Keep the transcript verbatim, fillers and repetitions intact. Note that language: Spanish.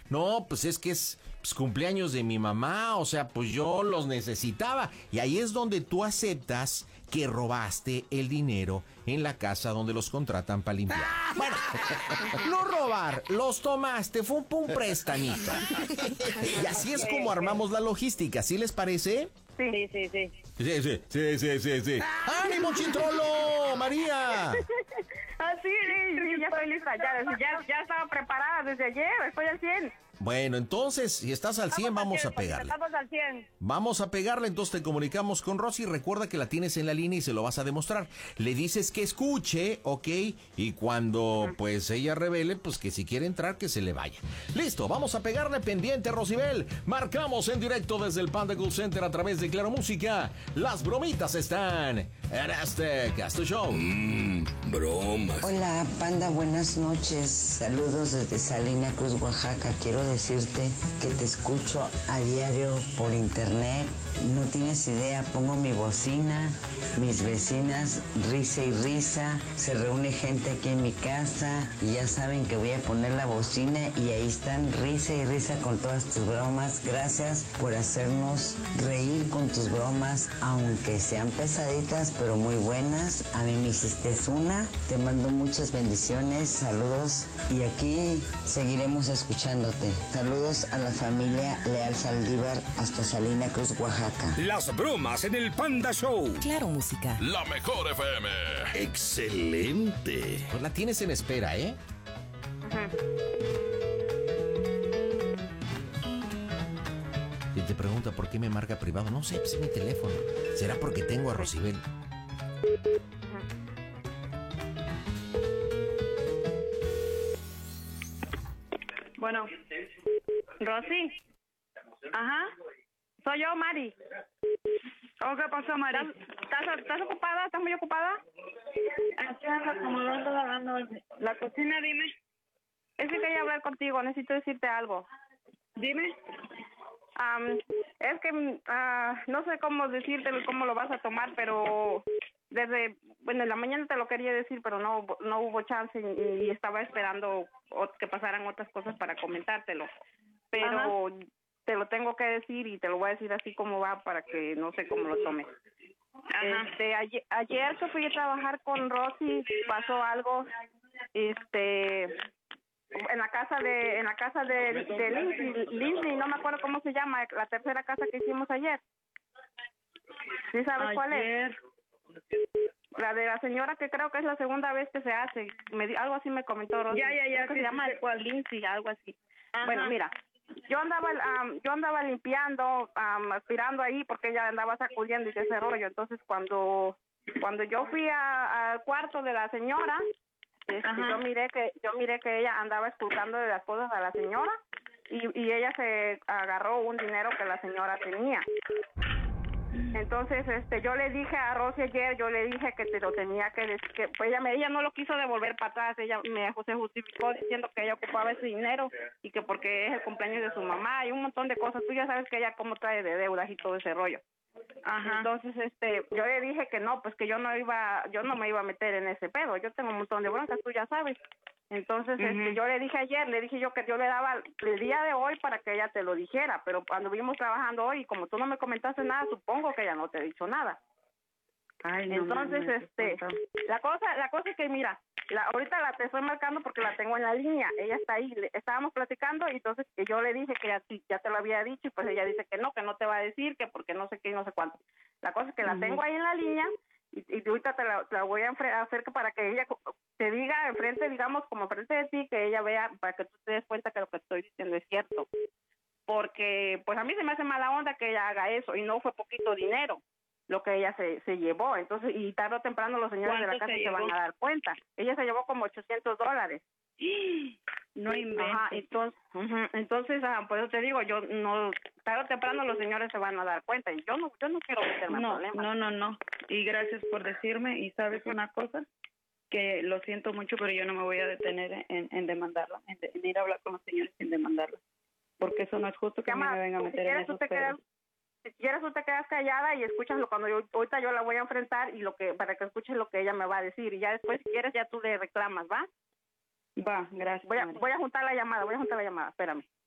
No, pues es que es pues, cumpleaños de mi mamá, o sea, pues yo los necesitaba. Y ahí es donde tú aceptas que robaste el dinero en la casa donde los contratan para limpiar. Bueno, no robar, los tomaste, fue un, un prestamito. Y así es como armamos la logística, ¿sí les parece? Sí, sí, sí. Sí, sí, sí, sí, sí, sí. ¡Ánimo, Chintrolo! ¡María! Ah, sí, sí, sí, ya estoy lista, ya, ya, ya estaba preparada desde ayer, estoy al cien. Bueno, entonces, si estás al cien, vamos a pegarle. Estamos al cien. Vamos a pegarle, entonces te comunicamos con Rosy. Recuerda que la tienes en la línea y se lo vas a demostrar. Le dices que escuche, ¿ok? Y cuando, pues, ella revele, pues, que si quiere entrar, que se le vaya. Listo, vamos a pegarle pendiente, Rosibel. Marcamos en directo desde el Panda Cool Center a través de Claro Música. Las bromitas están en este Casto Show. Mmm, bromas. Hola, Panda, buenas noches. Saludos desde Salina Cruz, Oaxaca. Quiero decirte que te escucho a diario por internet. No tienes idea, pongo mi bocina, mis vecinas, risa y risa. Se reúne gente aquí en mi casa y ya saben que voy a poner la bocina y ahí están risa y risa con todas tus bromas. Gracias por hacernos reír con tus bromas, aunque sean pesaditas, pero muy buenas. A mí me hiciste una. Te mando muchas bendiciones, saludos y aquí seguiremos escuchándote. Saludos a la familia Leal Saldívar hasta Salina Cruz, Oaxaca. Las bromas en el Panda Show. Claro Música. La mejor F M. Excelente. Pues la tienes en espera, ¿eh? Ajá. Y te pregunta por qué me marca privado. No sé, pues es mi teléfono. ¿Será porque tengo a Rosibel? Bueno, Rosy. Ajá. Soy yo, Mari. Oh, ¿qué pasó, Mari? ¿Estás, estás ocupada? ¿Estás muy ocupada? Aquí ando acomodando, lavando la cocina, dime. Es que quería hablar contigo, necesito decirte algo. Dime. Um, es que uh, no sé cómo decirte cómo lo vas a tomar, pero desde, bueno, en la mañana te lo quería decir, pero no no hubo chance y, y estaba esperando que pasaran otras cosas para comentártelo. Pero Ajá. te lo tengo que decir y te lo voy a decir así como va para que no sé cómo lo tomes. Ajá. Este, ayer, ayer que fui a trabajar con Rosy, pasó algo, este, en la casa de, en la casa de, de Lindsay, Lindsay, no me acuerdo cómo se llama, la tercera casa que hicimos ayer. ¿Sí sabes ayer. cuál es? La de la señora que creo que es la segunda vez que se hace, me, algo así me comentó Rosy. Ya, ya, ya. Que sí, se llama sí. cual Lindsay, algo así. Ajá. Bueno, mira. Yo andaba um, yo andaba limpiando, um, aspirando ahí porque ella andaba sacudiendo y ese rollo. Entonces cuando cuando yo fui al cuarto de la señora, este, yo miré que yo miré que ella andaba expulsando de las cosas a la señora y, y ella se agarró un dinero que la señora tenía. Entonces, este, yo le dije a Rosy ayer, yo le dije que te lo tenía que decir, que pues ella me, ella no lo quiso devolver para atrás, ella me se justificó diciendo que ella ocupaba ese dinero y que porque es el cumpleaños de su mamá y un montón de cosas. Tú ya sabes que ella cómo trae de deudas y todo ese rollo. Ajá. Entonces, este, yo le dije que no, pues que yo no iba, yo no me iba a meter en ese pedo. Yo tengo un montón de broncas, tú ya sabes. Entonces, uh-huh. este, yo le dije ayer, le dije yo que yo le daba el día de hoy para que ella te lo dijera, pero cuando vimos trabajando hoy, como tú no me comentaste nada, supongo que ella no te ha dicho nada. Ay, no, Entonces, no, no, este, no. la cosa, la cosa es que mira, la, ahorita la te estoy marcando porque la tengo en la línea, ella está ahí, le, estábamos platicando y entonces que yo le dije que ya, ya te lo había dicho y pues ella dice que no, que no te va a decir, que porque no sé qué y no sé cuánto. La cosa es que uh-huh. la tengo ahí en la línea y, y ahorita te la, te la voy a hacer para que ella te diga enfrente, digamos, como enfrente de ti, que ella vea, para que tú te des cuenta que lo que estoy diciendo es cierto. Porque, pues a mí se me hace mala onda que ella haga eso, y no fue poquito dinero lo que ella se, se llevó. Entonces, y tarde o temprano los señores de la casa se, se van a dar cuenta. Ella se llevó como ochocientos dólares. No inventes. Ajá, entonces, uh-huh, entonces, ah, por eso te digo, yo no, tarde o temprano los señores se van a dar cuenta, y yo no, yo no quiero meterme no, en problemas. No, no, no, y gracias por decirme, y sabes una cosa, que lo siento mucho, pero yo no me voy a detener en, en demandarla, en, en ir a hablar con los señores sin demandarla, porque eso no es justo que Llama, me venga a meter si en esos te quedas, pedos. Si quieres, tú te quedas callada y escúchalo cuando yo, ahorita yo la voy a enfrentar y lo que, para que escuches lo que ella me va a decir, y ya después, si quieres, ya tú le reclamas, ¿va? Va, gracias. Voy a, voy a juntar la llamada, voy a juntar la llamada, espérame.